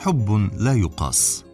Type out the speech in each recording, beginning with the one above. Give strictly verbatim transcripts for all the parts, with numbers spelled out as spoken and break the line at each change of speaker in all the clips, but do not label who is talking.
حب لا يقاس،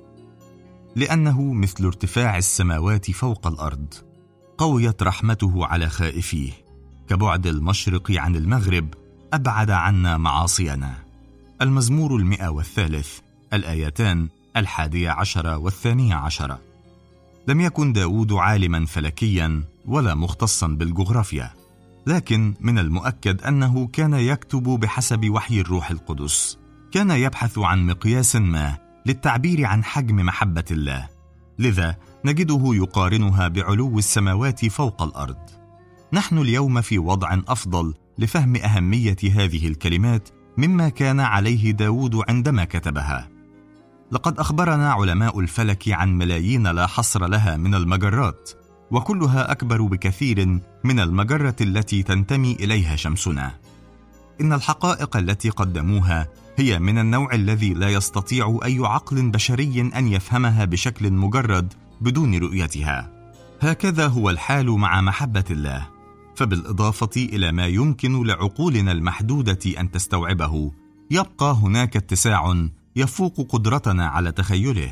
لأنه مثل ارتفاع السماوات فوق الأرض، قويت رحمته على خائفيه، كبعد المشرق عن المغرب أبعد عنا معاصينا. المزمور المئة والثالث، الآيتان الحادية عشرة والثانية عشرة. لم يكن داود عالما فلكيا ولا مختصا بالجغرافيا، لكن من المؤكد أنه كان يكتب بحسب وحي الروح القدس. كان يبحث عن مقياس ما للتعبير عن حجم محبة الله، لذا نجده يقارنها بعلو السماوات فوق الأرض. نحن اليوم في وضع أفضل لفهم أهمية هذه الكلمات مما كان عليه داود عندما كتبها. لقد أخبرنا علماء الفلك عن ملايين لا حصر لها من المجرات، وكلها أكبر بكثير من المجرة التي تنتمي إليها شمسنا. إن الحقائق التي قدموها هي من النوع الذي لا يستطيع أي عقل بشري أن يفهمها بشكل مجرد بدون رؤيتها. هكذا هو الحال مع محبة الله، فبالإضافة إلى ما يمكن لعقولنا المحدودة أن تستوعبه، يبقى هناك اتساع يفوق قدرتنا على تخيله.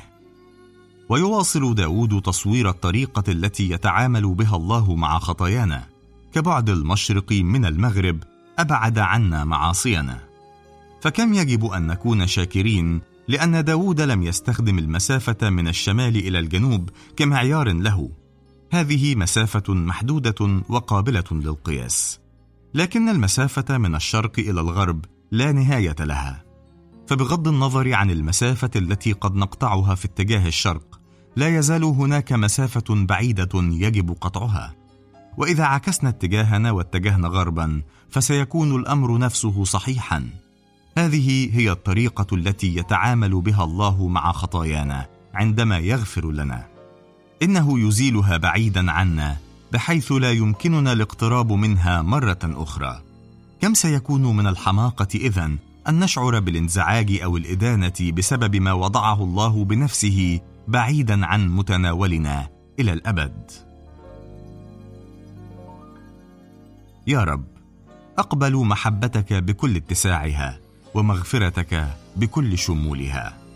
ويواصل داود تصوير الطريقة التي يتعامل بها الله مع خطايانا، كبعد المشرق من المغرب أبعد عنا معاصينا. فكم يجب أن نكون شاكرين لأن داود لم يستخدم المسافة من الشمال إلى الجنوب كمعيار له. هذه مسافة محدودة وقابلة للقياس، لكن المسافة من الشرق إلى الغرب لا نهاية لها. فبغض النظر عن المسافة التي قد نقطعها في اتجاه الشرق، لا يزال هناك مسافة بعيدة يجب قطعها. وإذا عكسنا اتجاهنا واتجهنا غربا، فسيكون الأمر نفسه صحيحا. هذه هي الطريقة التي يتعامل بها الله مع خطايانا عندما يغفر لنا. إنه يزيلها بعيدا عنا بحيث لا يمكننا الاقتراب منها مرة أخرى. كم سيكون من الحماقة إذن أن نشعر بالانزعاج أو الإدانة بسبب ما وضعه الله بنفسه بعيدا عن متناولنا إلى الأبد. يا رب، أقبل محبتك بكل اتساعها ومغفرتك بكل شمولها.